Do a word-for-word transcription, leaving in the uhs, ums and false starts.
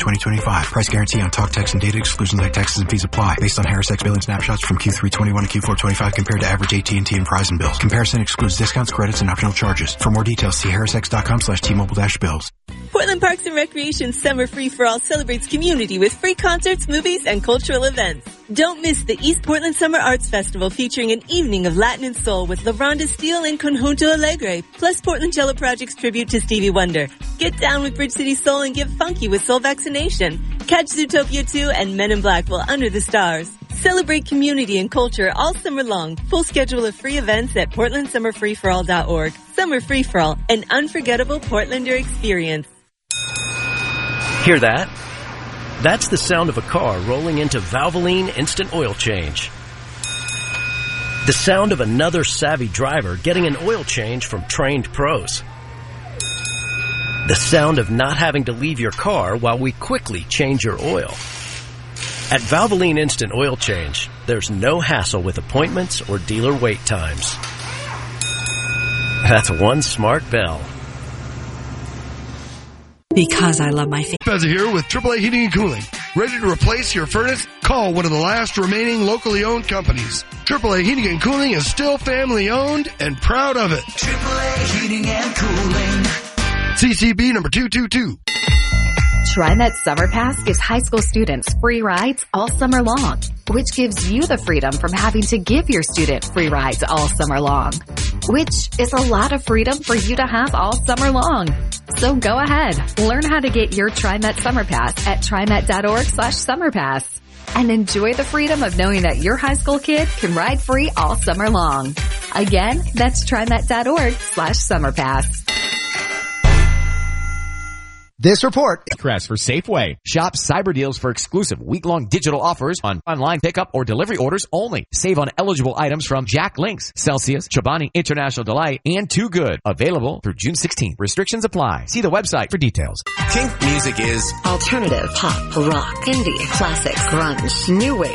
twenty twenty-five. Price guarantee on talk, text, and data exclusions like taxes and fees apply. Based on Harris X billing snapshots from Q three twenty-one to Q four twenty-five compared to average A T and T and Verizon bills. Comparison excludes discounts, credits, and optional charges. For more details, see harrisx.com slash T-Mobile dash bills. Portland Parks and Recreation Summer Free-for-All celebrates community with free concerts, movies, and cultural events. Don't miss the East Portland Summer Arts Festival featuring an evening of Latin and soul with LaRonda Steele and Conjunto Alegre, plus Portland Cello Project's tribute to Stevie Wonder. Get down with Bridge City Soul and get funky with Soul Vaccination. Catch Zootopia two and Men in Black while under the stars. Celebrate community and culture all summer long. Full schedule of free events at portland summer free for all dot org. Summer Free For All, an unforgettable Portlander experience. Hear that? That's the sound of a car rolling into Valvoline Instant Oil Change. The sound of another savvy driver getting an oil change from trained pros. The sound of not having to leave your car while we quickly change your oil. At Valvoline Instant Oil Change, there's no hassle with appointments or dealer wait times. That's one smart bell. Because I love my family. Fezza here with triple A Heating and Cooling. Ready to replace your furnace? Call one of the last remaining locally owned companies. triple A Heating and Cooling is still family owned and proud of it. triple A Heating and Cooling. C C B number two two two. TriMet Summer Pass gives high school students free rides all summer long, which gives you the freedom from having to give your student free rides all summer long, which is a lot of freedom for you to have all summer long. So go ahead, learn how to get your TriMet Summer Pass at trimet.org slash summer pass and enjoy the freedom of knowing that your high school kid can ride free all summer long. Again, that's trimet.org slash summer pass. This report request for Safeway. Shop cyber deals for exclusive week-long digital offers on online pickup or delivery orders only. Save on eligible items from Jack Links, Celsius, Chobani, International Delight, and Too Good. Available through June sixteenth. Restrictions apply. See the website for details. Tink music is alternative, pop, rock, indie, classic, grunge, new wave,